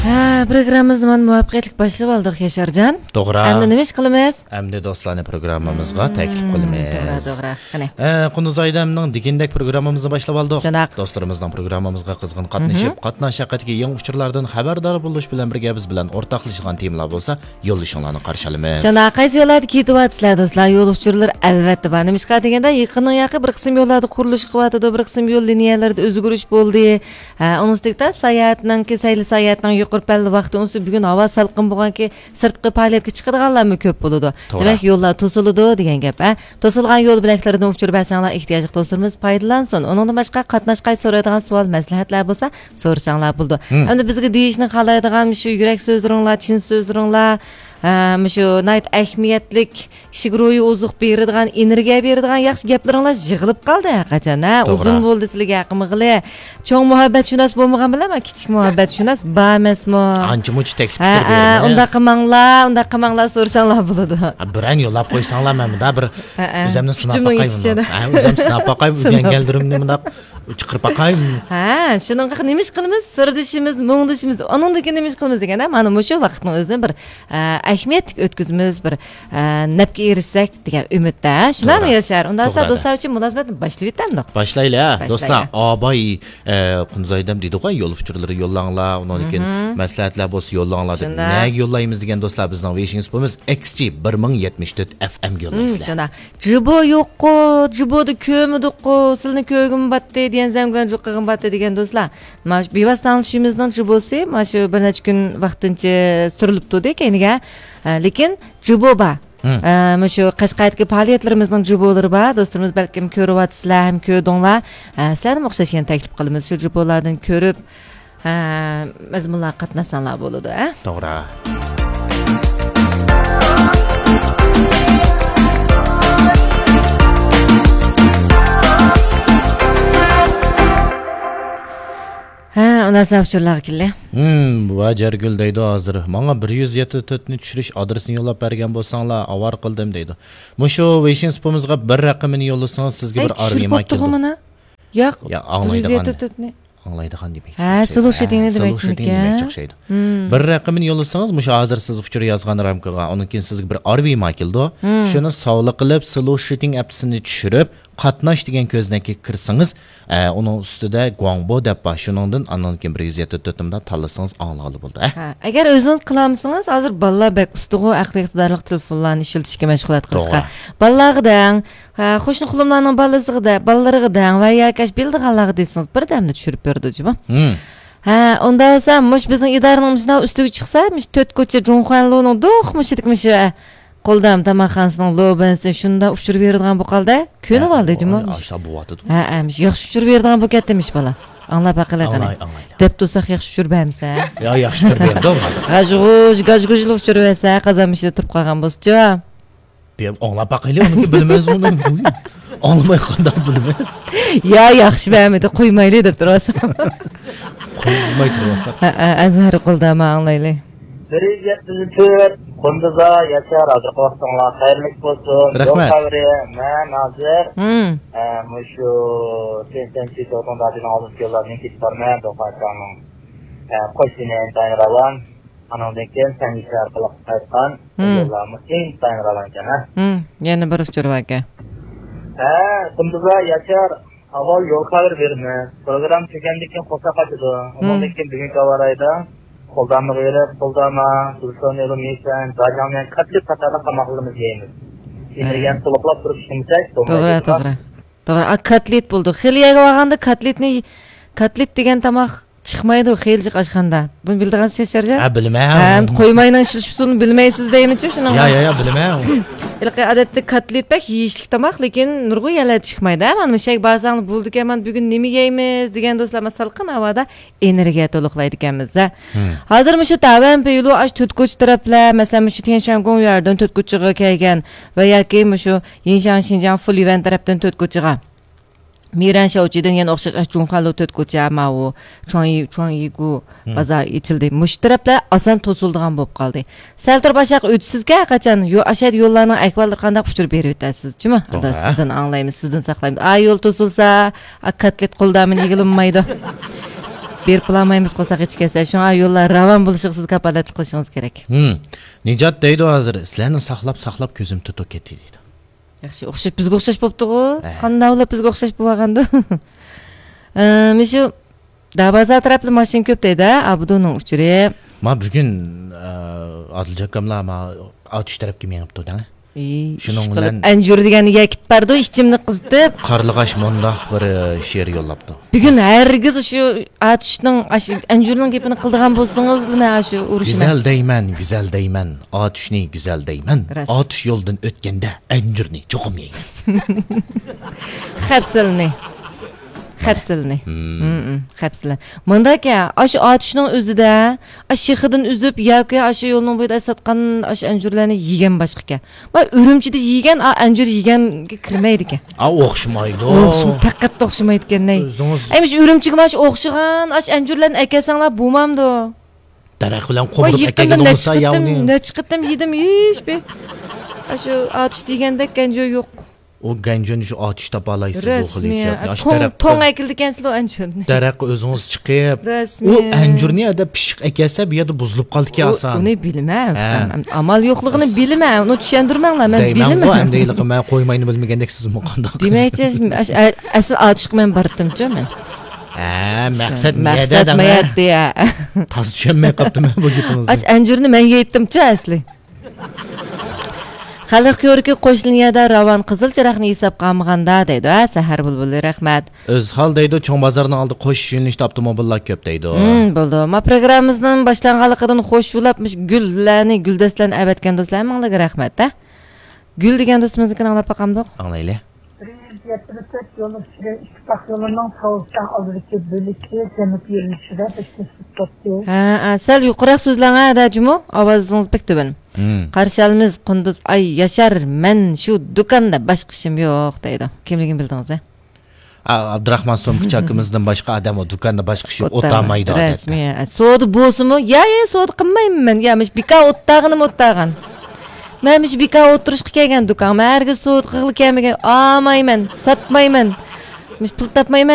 Programmamizni muvaffaqiyatli boshlab oldik, Yasharjon. To'g'ri. Endi nima ish qilamiz? Endi do'stlarning programmamizga taklif qilamiz. To'g'ri. Qani. Qunduz Aydamning digindek programmamizni boshlab oldik. Shunaq. Do'stlarimizning programmamizga qizg'in qatnashib, qatnash haqidagi yangi uchurlardan xabardor bo'lish bilan birga biz bilan o'rtoqlashgan temalar bo'lsa, yo'llashinglarni qarshi olamiz. Shunaq, qaysi yo'llarda ketyapsizlar do'stlar? Yo'l uchurlar albatta bor. Nima ish deganda yaqin bir qism yo'llarda qurilish qilyapti, bir qism yo'l liniyalarida o'zgarish bo'ldi. Uning ustida sayli sayohatning yuqori palla vaqti bugun havo salqin bo'lganki, sirtqi faoliyatga chiqadiganlarmi ko'p bo'ladi. Demak, yo'llar to'siladi degan gap. To'silgan yo'l bilaklaridan uchirib bersanglar, ehtiyojli do'stlarimiz foydalansin. Undan boshqa qatnashqay so'raydigan savol, maslahatlar bo'lsa, so'rasanglar bo'ldi. Endi bizga deyishni xohlaydigan shu yurak so'zlaringlar, chin so'zlaringlar, shu nayt ahamiyatlik kishiga ro'yi ozuq beradigan, energiya beradigan yaxshi gaplaringlar yig'ilib qoldi qachon. Uzun bo'ldi sizlarga aqmig'ili. Cho'ng muhabbatshunos bo'lmagan bilaman, kichik muhabbatshunos emasmi? Ancha much taklif berdi. Unda qilmanglar so'rsanglar bo'ladi. Biran yo'lab qo'ysanglar mana bir o'zimni sinab boqayman. O'zim sinab boqay, o'rganganlarimni bunda chiqirib boqay. Shunaqa nima ish qilamiz? Sirdishimiz, mungdishimiz, onundagi nima ish qilamiz deganda, mana shu vaqtning o'zini bir ahamiyatli o'tkazimiz, bir nafga erishsak degan umidda. Shularmi Yashar? Undan so'ng do'stlar uchun munosabatni boshlayib o'tamdi. Boshlaylar. Do'stlar, obay Qunzaydam dedi-ku, yo'l uchurlari yo'llanglar, undan keyin maslahatlar bo'lsa yo'llanglar deb. Nega yo'llaymiz degan do'stlar bizning Wishing Spamiz XG 1074 FM yo'llaysizlar. Shuna. Jibo yo'q-ku, jiboda ko'midi-ku, sizning ko'gim batdi degan zamgan jo'qig'im batdi degan do'stlar. Mana shu bevosita tanishimizning jibosi, mana shu bir necha kun vaqtincha surilibdi keyinga. Lekin jibo bor. Mana shu Qashqardagi faoliyatlarimizning jibolari bor. Do'stlarimiz balkim ko'ryapsizlar, ham ko'rdinglar. Sizlarni o'xshashgan taklif qilamiz. Shu jibolardan ko'rib mazmunlar qatnashsanglar bo'ladi, To'g'ri. Undan savchurlar keldi. Va Jargul deydi hozir. Menga 174 ni tushirish adresini yo'llab bergan bo'lsanglar, avar qildim deydi. Mushu Wishing Spamizga bir raqamini yo'llasangiz sizga bir arvima keldi. Yo'q, 174 ni anglaydigan demak. Слушайте demek. Bir raqamini yo'llasangiz, mushu hozir siz uchur yozgan ramkaga, undan keyin sizga bir arvima keldi. Shuni savli qilib, Slушаting appsini tushirib, qatnash degan ko'znakka kirsangiz, uning ustida Guangbo deb bor. Shuningdan andan keyin 174 nimda tanlasangiz anglag'ili bo'ldi. Agar o'zingiz qilamsangiz, hozir bolalar bak ustiga aqliy iqtidorli telefonlarni ishlatishga mashg'ulot qilishga. Bolalardan, qo'shni qulimlarning bolalaridan va yakash bildiganlarga desangiz, birdamda tushirib berdi jibo. Unda esa mush bizning idoramizning ustiga chiqsa, 4 ko'cha Junxanloning do'xmishidik qo'ldam tamaxansining lobansi shunda uchirib beradigan bu qalda ko'nib oldi jimo. Ashla bo'vadi. Yaxshi uchirib beradigan bu kattamish bola. Anglab aqilay qana. Deb tursak yaxshi uchirib bermsa. Yaxshi uchirib berdi. Gajgujli uchirib bersa, qazamishda turib qolgan bo'lsa-chi. Deb anglab aqilay, uni bilmaysiz uni. Anlamay qanday bilmaysiz. Yaxshi bermadi, qo'ymayli deb turasam. Qo'ymay turasam. Azhar qo'ldama anglayli. 174 Qunduz'a Yashar hozir qo'rqsanglar xayrlik bo'lsin. Rahmat. Men hozir shu sentensi to'g'ridan olib kelganlarning kitlarni do'qachaning qo'shini tayinralan. Anondan keyin sen ish orqali qaytgan yo'llarni eng tayinralan ekan. Yana bir uchirib aka. Qunduz'a Yashar avval yo'l xabar berdi. Program tugandan keyin qo'sa qaytdi. Undan keyin bugungi avarayda qo'ldanma verib, qo'ldanma, sultoniyli mesan, dajandan qattiq qatorda qamoqlimiz deymiz. Emirgan to'liqlab turib ishimsak, to'g'ri. Kotlet bo'ldi. Xiliyaga borganda kotlet degan tomoq chiqmaydi, xiljiq ochganda. Buni bildigansiz Yasharjon? Bilmayman. Qo'ymayning ishini bilmaysiz deymiz-ku, shuni. Yo, bilmayman. Ilqi odatda kotlet bak yeyishlik tomoq, lekin nurg'oyalar chiqmaydi. Mana shak ba'zan bo'ldi-ku, men bugun nima yeymiz degan do'stlar masalqin havoda energiya to'liqlaydi ekanmiz. Hozir shu tavan peylu ash to'tkoch taraflar, masalan shu Tianshangon yerdan to'tkochiga kelgan va yoki shu Yinshan Xinjiang Fulivan tarafdan to'tkochiga Miran Shouchidan yana o'xshash Junxanlo to'tkocha Mao Chongyigu bozor ichildi. Mush taraflar oson to'sildigan bo'lib qoldi. Sal turib ashaq o'tsizga qachon ashad yo'llarning ahvollari qanday uchirib berib o'tasizmi? Sizdan anglaymiz, sizdan saqlaymiz. Yo'l to'silsa, kotlet qo'ldamini yig'ilmaydi. berib qolmaymiz qolsak hech kelsa shunga yo'llar ravon bo'lishiga siz kapolatlik qilishingiz kerak. Nijat deydi hozir sizlarni saqlab ko'zim tutib ketdi deydi. Yaxshi, o'xshab bizga o'xshash bo'pti-ku. Qanday bo'lib bizga o'xshash bo'lganda. Mishu Dabaza atrofida mashina ko'p deydi, Abduning uchuri. Ma bugun Adiljon akamlar ma otish tarafga menibdi da. Shuning bilan anjur deganiga ketib bordi, ichimni qizitib. Qarlig'ash mondoq bir she'r yo'llabdi. Bugun hargiz shu atishning anjurning gapini qildigan bo'lsangiz, nima shu urushni. Güzel deyman. Atishni güzel deyman. Atish yo'ldan o'tganda anjurni cho'qim yeyman. Xapsilni. Mundaka aş atışning o'zida, shixidan uzib yoki ash yo'lning bo'yida satgan ash anjurlarni yegan boshqa. Va Urumchida yegan anjur yeganga kirmaydi ekan. O'xshamaydi. Faqat o'xshamaydi ekan-nay. Aymish Urumchiga mash o'xshagan ash anjurlarni akasanglar bo'lmamdi. Daraxt bilan qo'mirib akaga bo'lsa yavni. Nechiqdim yedim hech bir. Shu atish deganda anjur yo'q. O ganjoni shu atish topalaysiz o'xlaysiz. Tong ekildi ekansiz o anjurni. Daraqqa o'zingiz chiqib, u anjurni ada pishiq ekasa bu yerda buzilib qoldi ki asan. Uni bilmam. Amal yo'qligini bilmam. Uni tushundirmanglar, men bilmam. Men andayliqni men qo'ymayni bilmagandek siz muqandoq. Demakchi, asl atishga men bordimchi men. Maqsad niyada deya. Tas tushunmay qopdim bu gapingizni. Anjurni men yeytdimchi asli. Xalq ko'rki qo'shliniyada ravon qizil chiroqni hisob qilmaganda deydi. Sahar bulbuli rahmat. O'z hol deydi, cho'ng bozorning oldi qo'sh yo'nalishda avtomobillar ko'p deydi. Bo'ldi. Ma programmamizning boshlanganligidan xo'shulabmish gullarni, guldastlarni avatgan do'stlar, menga rahmat-da. Gul degan do'stimiznikini anglab boqamdiq. Anglayli. 74 yolu süre ittifak yolundan Sağolstan aldırıcı bölükü Cennet yürüyüşüde beşinci tuttu. Sel yuqoroq so'zlang da Jumo, ovozingiz pek tuban. Qarshimiz Qunduz ay yashar, men shu do'konda boshqa ishim yo'q deydi. Kimligini bildingiz-a? Abdurahmon So'mkichi akamizdan boshqa odam o do'konda boshqa ish o'tamaydi odatda. Rasmiy. So'di bo'lsinmi? So'di qilmayman. Yamish bika o'ttag'in. Məmiş bika oturuşqa kelgan do'kon, mərgiz so'd qilib kelmagan, olmayman, satmayman. Pul topmayman.